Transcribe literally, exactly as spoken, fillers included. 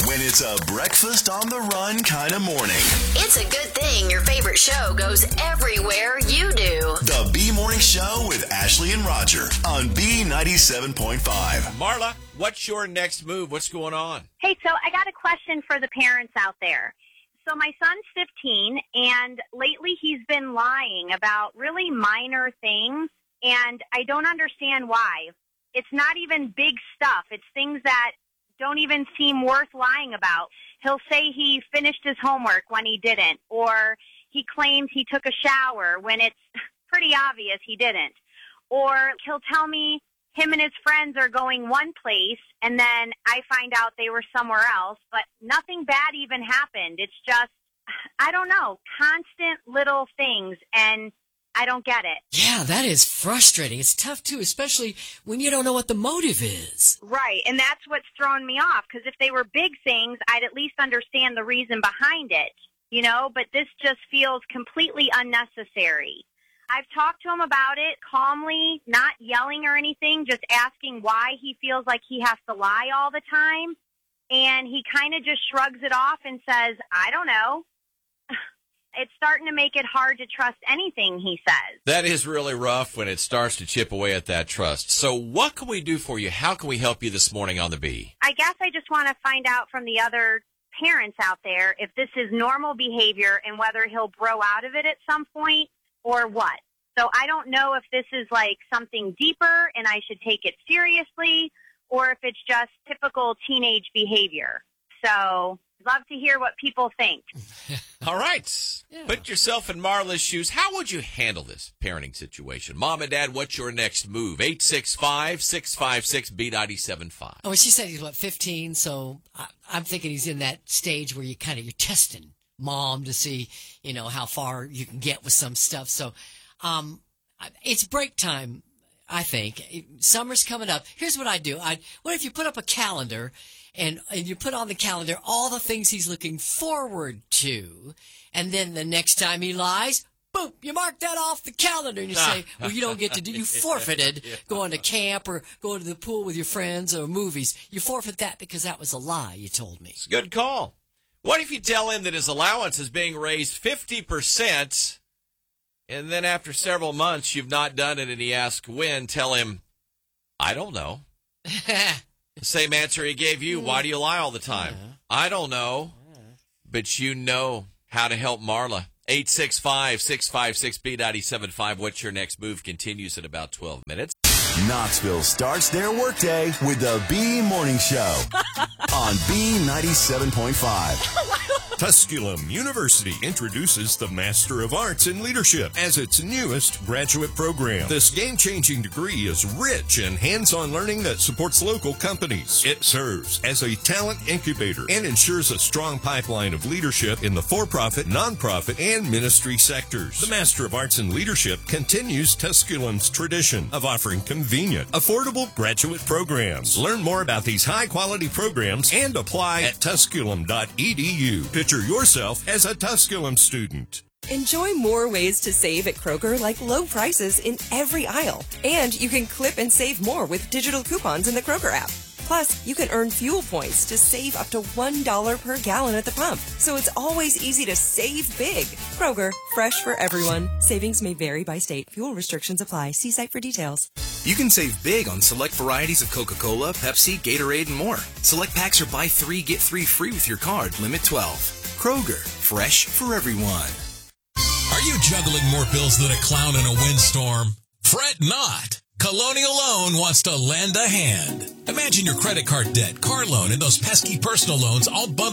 When it's a breakfast on the run kind of morning. It's a good thing your favorite show goes everywhere you do. The B Morning Show with Ashley and Roger on B ninety-seven point five. Marla, what's your next move? What's going on? Hey, so I got a question for the parents out there. So my son's fifteen, and lately he's been lying about really minor things, and I don't understand why. It's not even big stuff. It's things that don't even seem worth lying about. He'll say he finished his homework when he didn't, or he claims he took a shower when it's pretty obvious he didn't. Or he'll tell me him and his friends are going one place, and then I find out they were somewhere else, but nothing bad even happened. It's just, I don't know, constant little things, and I don't get it. Yeah, that is frustrating. It's tough, too, especially when you don't know what the motive is. Right, and that's what's thrown me off, because if they were big things, I'd at least understand the reason behind it, you know, but this just feels completely unnecessary. I've talked to him about it calmly, not yelling or anything, just asking why he feels like he has to lie all the time, and he kind of just shrugs it off and says, I don't know. It's starting to make it hard to trust anything he says. That is really rough when it starts to chip away at that trust. So what can we do for you? How can we help you this morning on the B? I guess I just want to find out from the other parents out there if this is normal behavior and whether he'll grow out of it at some point or what. So I don't know if this is like something deeper and I should take it seriously or if it's just typical teenage behavior. So love to hear what people think. All right. Yeah. Put yourself in Marla's shoes. How would you handle this parenting situation? Mom and Dad, what's your next move? eight six five, six five six, B nine seven five. Oh, she said he's, what, fifteen? So I, I'm thinking he's in that stage where you kind of, you're testing mom to see, you know, how far you can get with some stuff. So um, it's break time, I think. Summer's coming up. Here's what I do. I What if you put up a calendar And, and you put on the calendar all the things he's looking forward to, and then the next time he lies, boom, you mark that off the calendar, and you say, well, you don't get to do, you forfeited yeah. going to camp or going to the pool with your friends or movies. You forfeit that because that was a lie, you told me. It's a good call. What if you tell him that his allowance is being raised fifty percent, and then after several months you've not done it, and he asks when? Tell him, I don't know. The same answer he gave you. Why do you lie all the time? Yeah. I don't know. Yeah. But you know how to help Marla. eight six five, six five six, B nine seven five. What's your next move? Continues in about twelve minutes. Knoxville starts their workday with the B Morning Show on B ninety-seven point five. Tusculum University introduces the Master of Arts in Leadership as its newest graduate program. This game-changing degree is rich in hands-on learning that supports local companies. It serves as a talent incubator and ensures a strong pipeline of leadership in the for-profit, nonprofit, and ministry sectors. The Master of Arts in Leadership continues Tusculum's tradition of offering convenient, affordable graduate programs. Learn more about these high-quality programs and apply at tusculum dot e d u. Picture yourself as a Tusculum student. Enjoy more ways to save at Kroger, like low prices in every aisle. And you can clip and save more with digital coupons in the Kroger app. Plus, you can earn fuel points to save up to one dollar per gallon at the pump. So it's always easy to save big. Kroger, fresh for everyone. Savings may vary by state. Fuel restrictions apply. See site for details. You can save big on select varieties of Coca-Cola, Pepsi, Gatorade, and more. Select packs are buy three, get three free with your card. Limit twelve. Kroger, fresh for everyone. Are you juggling more bills than a clown in a windstorm? Fret not. Colonial Loan wants to lend a hand. Imagine your credit card debt, car loan, and those pesky personal loans all bundled